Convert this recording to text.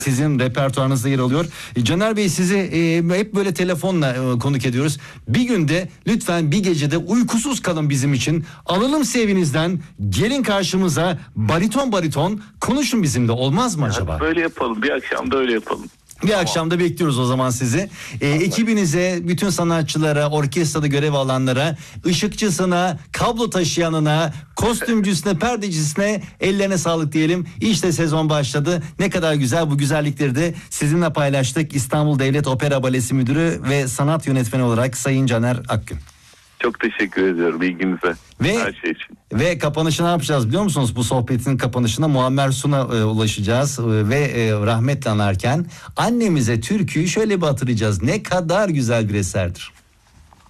Sizin repertuarınızda yer alıyor. Caner Bey, sizi hep böyle telefonla konuk ediyoruz. Bir günde lütfen, bir gecede uykusuz kalın bizim için. Alalım sevinizden, gelin karşımıza bariton konuşun bizimle, olmaz mı acaba? Böyle yapalım, bir akşam da öyle yapalım. Bir akşamda bekliyoruz o zaman sizi. Ekibinize, bütün sanatçılara, orkestrada görev alanlara, ışıkçısına, kablo taşıyanına, kostümcüsüne, perdecisine ellerine sağlık diyelim. İşte sezon başladı. Ne kadar güzel, bu güzellikleri de sizinle paylaştık. İstanbul Devlet Opera Balesi Müdürü ve sanat yönetmeni olarak Sayın Caner Akgün. Çok teşekkür ediyorum ilginize. Ve, her şey için. Ve kapanışı ne yapacağız biliyor musunuz? Bu sohbetin kapanışına Muammer Sun'a ulaşacağız ve rahmetle anarken annemize türküyü şöyle bir hatırlayacağız. Ne kadar güzel bir eserdir.